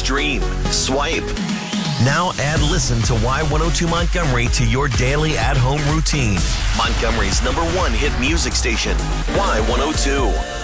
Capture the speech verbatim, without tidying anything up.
stream, swipe. Now add Listen to Y one oh two Montgomery to your daily at-home routine. Montgomery's number one hit music station, Y one oh two.